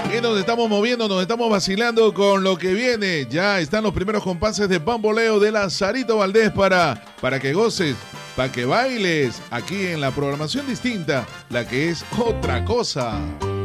Y nos estamos moviendo, nos estamos vacilando con lo que viene. Ya están los primeros compases de bamboleo de Lazarito Valdés para que goces, para que bailes aquí en la programación distinta, la que es otra cosa.